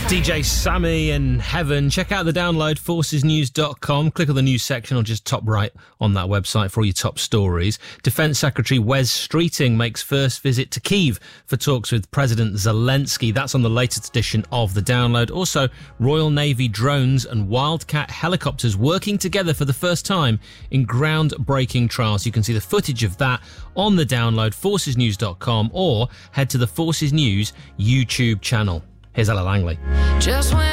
DJ Sammy and Heaven. Check out the download, forcesnews.com. Click on the news section or just top right on that website for all your top stories. Defence Secretary Wes Streeting makes first visit to Kyiv for talks with President Zelensky. That's on the latest edition of the download. Also, Royal Navy drones and Wildcat helicopters working together for the first time in groundbreaking trials. You can see the footage of that on the download, forcesnews.com, or head to the Forces News YouTube channel. Here's Ella Langley. Just when